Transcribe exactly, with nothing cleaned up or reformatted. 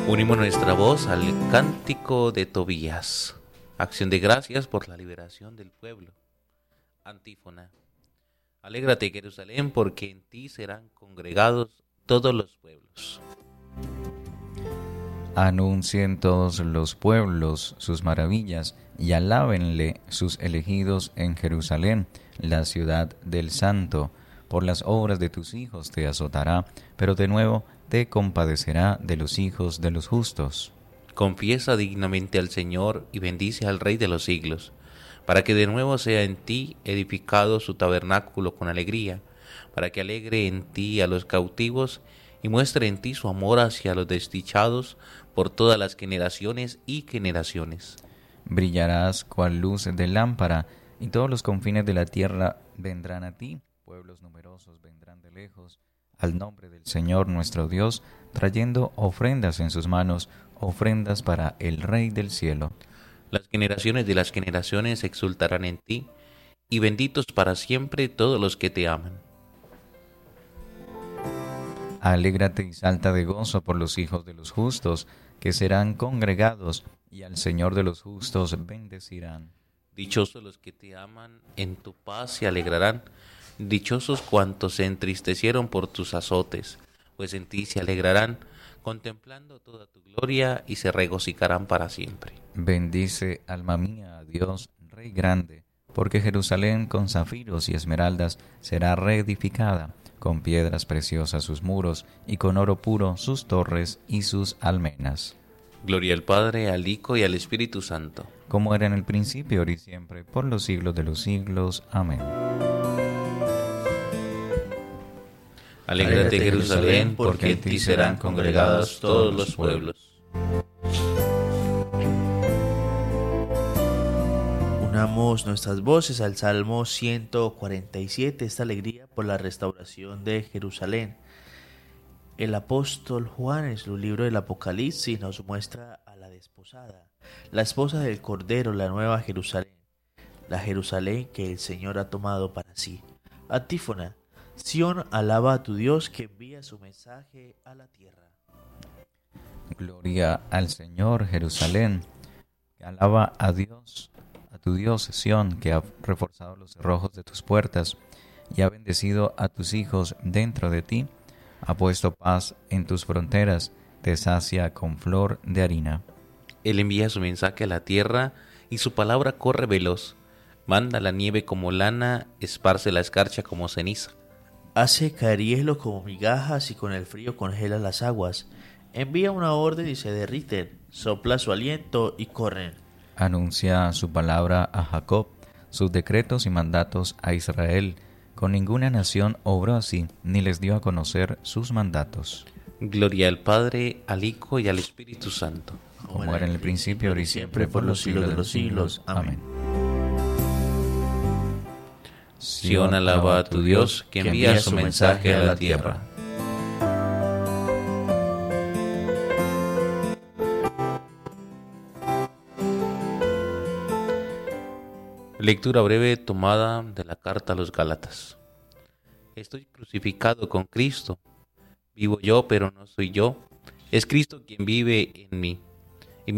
Unimos nuestra voz al cántico de Tobías. Acción de gracias por la liberación del pueblo. Antífona. Alégrate, Jerusalén, porque en ti serán congregados todos los pueblos. Anuncien todos los pueblos sus maravillas y alábenle sus elegidos en Jerusalén, la ciudad del Santo. Por las obras de tus hijos te azotará, pero de nuevo te compadecerá de los hijos de los justos. Confiesa dignamente al Señor y bendice al Rey de los siglos, para que de nuevo sea en ti edificado su tabernáculo con alegría, para que alegre en ti a los cautivos y muestre en ti su amor hacia los desdichados por todas las generaciones y generaciones. Brillarás cual luz de lámpara, y todos los confines de la tierra vendrán a ti. Pueblos numerosos vendrán de lejos al nombre del Señor nuestro Dios, trayendo ofrendas en sus manos, ofrendas para el Rey del cielo. Las generaciones de las generaciones exultarán en ti, y benditos para siempre todos los que te aman. Alégrate y salta de gozo por los hijos de los justos, que serán congregados, y al Señor de los justos bendecirán. Dichosos los que te aman, en tu paz se alegrarán. Dichosos cuantos se entristecieron por tus azotes, pues en ti se alegrarán, contemplando toda tu gloria, y se regocijarán para siempre. Bendice, alma mía, a Dios, Rey grande, porque Jerusalén con zafiros y esmeraldas será reedificada, con piedras preciosas sus muros, y con oro puro sus torres y sus almenas. Gloria al Padre, al Hijo y al Espíritu Santo, como era en el principio, ahora y siempre, por los siglos de los siglos. Amén. Alégrate, Jerusalén, porque en ti serán congregados todos los pueblos. Unamos nuestras voces al Salmo ciento cuarenta y siete, esta alegría por la restauración de Jerusalén. El apóstol Juan en su libro del Apocalipsis nos muestra a la desposada, la esposa del Cordero, la nueva Jerusalén, la Jerusalén que el Señor ha tomado para sí. Antífona. Sión alaba a tu Dios que envía su mensaje a la tierra. Gloria al Señor, Jerusalén. Alaba a Dios, a tu Dios, Sión, que ha reforzado los cerrojos de tus puertas y ha bendecido a tus hijos dentro de ti. Ha puesto paz en tus fronteras, te sacia con flor de harina. Él envía su mensaje a la tierra y su palabra corre veloz. Manda la nieve como lana, esparce la escarcha como ceniza. Hace caer hielo como migajas y con el frío congela las aguas. Envía una orden y se derriten, sopla su aliento y corren. Anuncia su palabra a Jacob, sus decretos y mandatos a Israel. Con ninguna nación obró así, ni les dio a conocer sus mandatos. Gloria al Padre, al Hijo y al Espíritu Santo, como era en el principio, ahora y siempre, por los siglos de los siglos. Amén. Sión alaba a tu Dios, que envía su mensaje a la tierra. Lectura breve tomada de la carta a los Gálatas. Estoy crucificado con Cristo. Vivo yo, pero no soy yo. Es Cristo quien vive en mí.